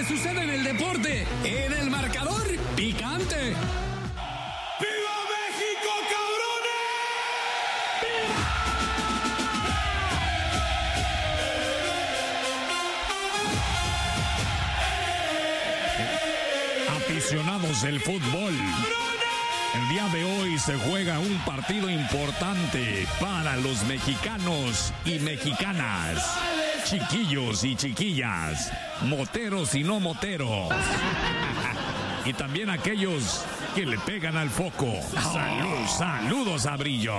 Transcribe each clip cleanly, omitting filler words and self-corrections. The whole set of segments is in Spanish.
que sucede en el deporte, en el marcador picante. ¡Viva México, cabrones! ¡Viva! Aficionados del fútbol, el día de hoy se juega un partido importante para los mexicanos y mexicanas, chiquillos y chiquillas, moteros y no moteros, y también aquellos que le pegan al foco. Saludos a Brillo.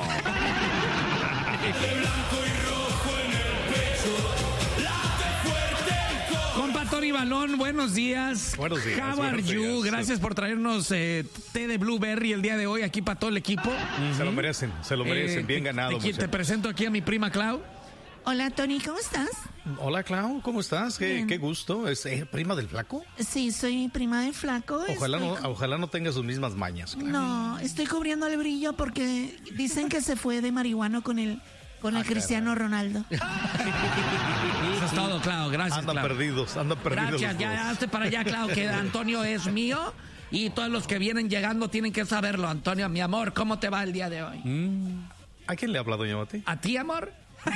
Compa Tony Balón, buenos días. Buenos días. How are you? Gracias por traernos té de Blueberry el día de hoy aquí para todo el equipo. Se lo merecen, bien ganado. Te presento aquí a mi prima Clau. Hola, Tony, ¿cómo estás? Hola, Clau, ¿cómo estás? Qué gusto. ¿Es prima del flaco? Sí, soy prima del flaco. Ojalá no tenga sus mismas mañas, Clau. No, estoy cubriendo el Brillo porque dicen que se fue de marihuano con el Cristiano Ronaldo. Eso es todo, Clau. Gracias, Andan Clau. perdidos. Gracias, ya hazte para allá, Clau, que Antonio es mío y todos los que vienen llegando tienen que saberlo. Antonio, mi amor, ¿cómo te va el día de hoy? ¿A quién le habla, doña Mati? ¿A ti, amor?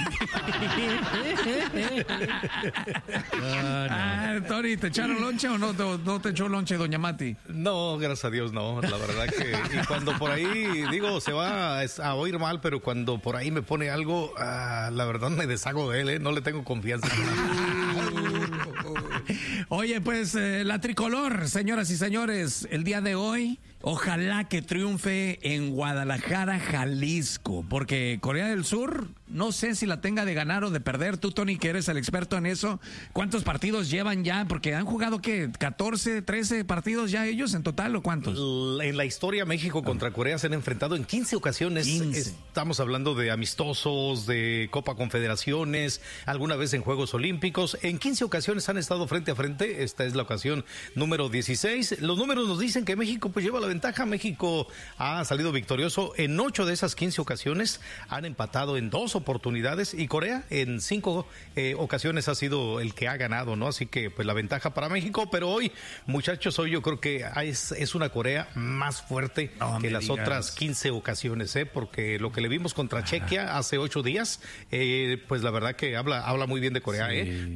Tony, ¿te echaron lonche o no te echó lonche doña Mati? No, gracias a Dios no, la verdad que y cuando por ahí, digo, se va a oír mal, pero cuando por ahí me pone algo, la verdad me deshago de él, no le tengo confianza. Oye, pues la tricolor, señoras y señores, el día de hoy, ojalá que triunfe en Guadalajara, Jalisco, porque Corea del Sur, no sé si la tenga de ganar o de perder. Tú, Tony, que eres el experto en eso, ¿cuántos partidos llevan ya? Porque han jugado, ¿qué? ¿14, 13 partidos ya ellos en total o cuántos? En la historia, México contra Corea se han enfrentado en 15 ocasiones. 15. Estamos hablando de amistosos, de Copa Confederaciones, alguna vez en Juegos Olímpicos. En 15 ocasiones han estado frente a frente. Esta es la ocasión número 16. Los números nos dicen que México pues lleva la ventaja. México ha salido victorioso en 8 de esas 15 ocasiones. Han empatado en 2 oportunidades y Corea en 5 ocasiones ha sido el que ha ganado, ¿no? Así que pues la ventaja para México, pero hoy, muchachos, hoy yo creo que es una Corea más fuerte que las otras 15 ocasiones, porque lo que le vimos contra Chequia hace 8 días, pues la verdad que habla muy bien de Corea, sí.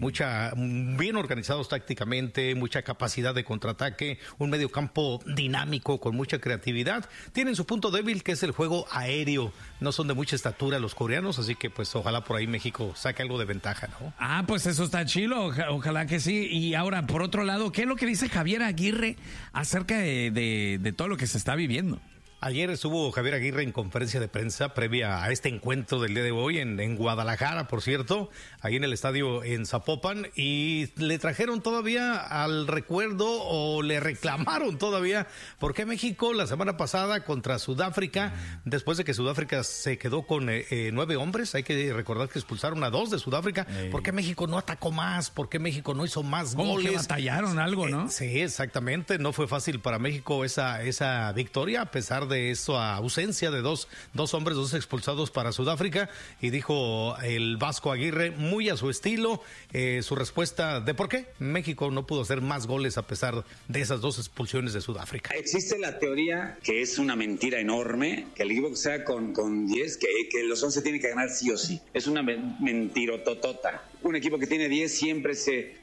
Bien organizados tácticamente, mucha capacidad de contraataque, un mediocampo dinámico con mucha creatividad. Tienen su punto débil que es el juego aéreo, no son de mucha estatura los coreanos, así que pues ojalá por ahí México saque algo de ventaja, ¿no? Pues eso está chilo, ojalá que sí. Y ahora, por otro lado, ¿qué es lo que dice Javier Aguirre acerca de todo lo que se está viviendo? Ayer estuvo Javier Aguirre en conferencia de prensa previa a este encuentro del día de hoy en Guadalajara, por cierto, ahí en el estadio en Zapopan, y le trajeron todavía al recuerdo o le reclamaron todavía por qué México la semana pasada contra Sudáfrica, después de que Sudáfrica se quedó con 9 hombres, hay que recordar que expulsaron a 2 de Sudáfrica, ¿por qué México no atacó más? ¿Por qué México no hizo más goles? Que batallaron algo, ¿no? Sí, exactamente, no fue fácil para México esa victoria, a pesar de eso, a ausencia de dos hombres, 2 expulsados para Sudáfrica, y dijo el Vasco Aguirre, muy a su estilo, su respuesta de por qué México no pudo hacer más goles a pesar de esas 2 expulsiones de Sudáfrica. Existe la teoría, que es una mentira enorme, que el equipo que sea con 10, que los 11 tienen que ganar sí o sí. Es una mentirototota. Un equipo que tiene 10 siempre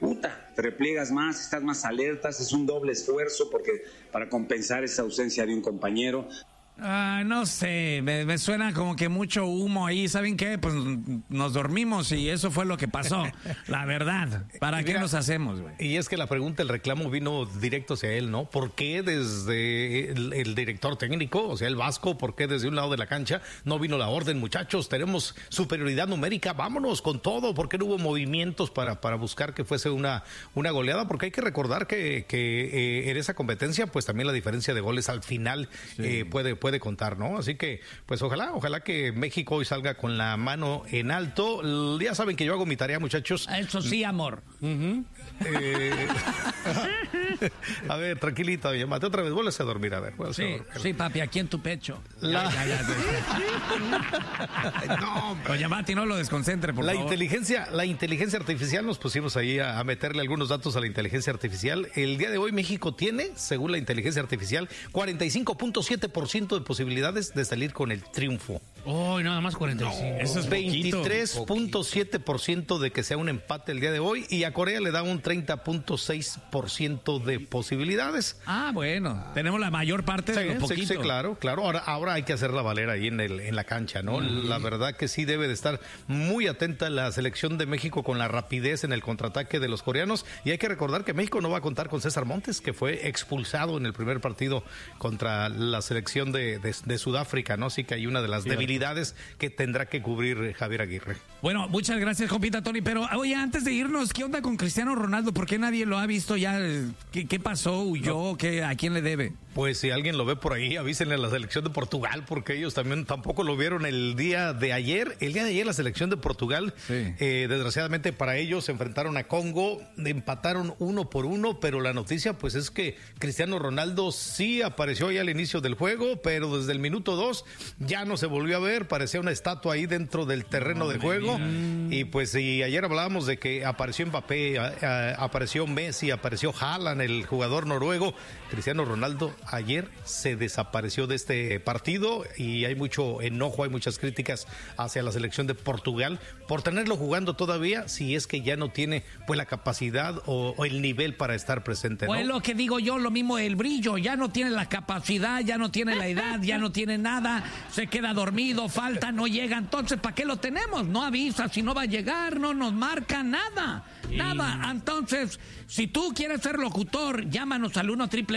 te repliegas más, estás más alertas, es un doble esfuerzo porque para compensar esa ausencia de un compañero. No sé, me suena como que mucho humo ahí. ¿Saben qué? Pues nos dormimos y eso fue lo que pasó. La verdad, ¿para qué nos hacemos, güey? Y es que la pregunta, el reclamo vino directo hacia él, ¿no? ¿Por qué desde el director técnico, o sea, el Vasco, por qué desde un lado de la cancha no vino la orden? Muchachos, tenemos superioridad numérica, vámonos con todo. ¿Por qué no hubo movimientos para buscar que fuese una goleada? Porque hay que recordar que en esa competencia, pues también la diferencia de goles al final puede puede contar, ¿no? Así que, pues ojalá que México hoy salga con la mano en alto. Ya saben que yo hago mi tarea, muchachos. Eso sí, amor. A ver, tranquilita, doña Mati, otra vez, vuelves a dormir, a ver. Sí, papi, aquí en tu pecho. No, doña Mati, no lo desconcentre, por favor. La inteligencia artificial, nos pusimos ahí a meterle algunos datos a la inteligencia artificial. El día de hoy México tiene, según la inteligencia artificial, 45.7% de posibilidades de salir con el triunfo. Oh, nada más 45. Eso es 23.7% de que sea un empate el día de hoy, y a Corea le da un 30.6% de posibilidades. Ah, bueno, tenemos la mayor parte de lo poquito. Sí, claro. Ahora hay que hacerla valer ahí en la cancha, ¿no? La verdad que sí debe de estar muy atenta la selección de México con la rapidez en el contraataque de los coreanos, y hay que recordar que México no va a contar con César Montes, que fue expulsado en el primer partido contra la selección de Sudáfrica, ¿no? Así que hay una de las debilidades que tendrá que cubrir Javier Aguirre. Bueno, muchas gracias, compita Tony, pero oye, antes de irnos, ¿qué onda con Cristiano Ronaldo? ¿Por qué nadie lo ha visto ya? ¿Qué pasó? ¿Huyó? ¿A quién le debe? Pues si alguien lo ve por ahí, avísenle a la selección de Portugal, porque ellos también tampoco lo vieron el día de ayer. El día de ayer la selección de Portugal, desgraciadamente para ellos, se enfrentaron a Congo, empataron 1-1, pero la noticia pues es que Cristiano Ronaldo sí apareció ya al inicio del juego, pero desde el minuto 2 ya no se volvió a ver, parecía una estatua ahí dentro del terreno de juego. Y pues y ayer hablábamos de que apareció Mbappé, apareció Messi, apareció Haaland, el jugador noruego. Cristiano Ronaldo ayer se desapareció de este partido, y hay mucho enojo, hay muchas críticas hacia la selección de Portugal por tenerlo jugando todavía, si es que ya no tiene pues la capacidad o el nivel para estar presente, ¿no? Pues lo que digo yo, lo mismo el brillo, ya no tiene la capacidad, ya no tiene la edad, ya no tiene nada, se queda dormido, falta, no llega, entonces ¿para qué lo tenemos? No avisa si no va a llegar, no nos marca nada. Entonces, si tú quieres ser locutor, llámanos al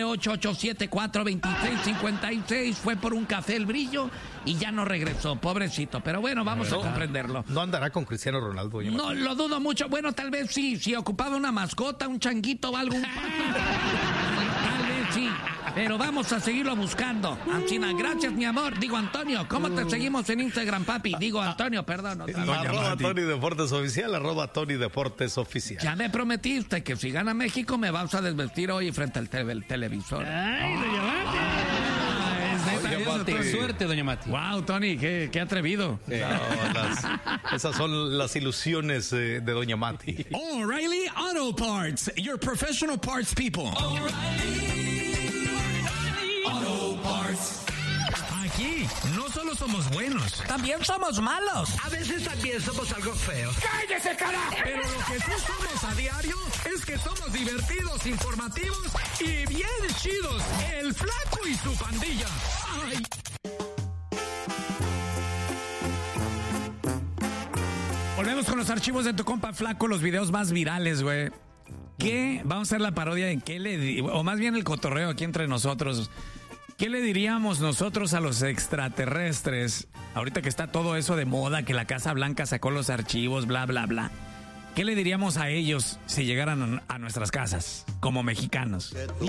1-888-874-2656. Fue por un café el brillo y ya no regresó, pobrecito. Pero bueno, vamos a comprenderlo. No andará con Cristiano Ronaldo. No, lo dudo mucho. Bueno, tal vez sí, si ocupaba una mascota, un changuito o algo. Tal vez sí. Pero vamos a seguirlo buscando. Ancina, gracias, mi amor. Digo, Antonio, ¿cómo te seguimos en Instagram, papi? Digo, Antonio, perdón. Arroba Tony Deportes Oficial, arroba Tony Deportes Oficial. Ya me prometiste que si gana México me vas a desvestir hoy frente al televisor. ¡Ay, doña Mati! ¡Qué suerte, doña Mati! ¡Wow, Tony! ¡Qué atrevido! Esas son las ilusiones de doña Mati. O'Reilly Auto Parts, your professional parts people. Auto Parts. Aquí no solo somos buenos, También somos malos. A veces también somos algo feos. ¡Cállese, carajo! pero lo que sí somos a diario es que somos divertidos, informativos y bien chidos. El Flaco y su pandilla. ¡Ay! Volvemos con los archivos de tu compa Flaco, los videos más virales, güey. ¿Qué? Vamos a hacer la parodia en qué o más bien el cotorreo aquí entre nosotros. ¿Qué le diríamos nosotros a los extraterrestres? Ahorita que está todo eso de moda, que la Casa Blanca sacó los archivos, bla, bla, bla. ¿Qué le diríamos a ellos si llegaran a nuestras casas como mexicanos?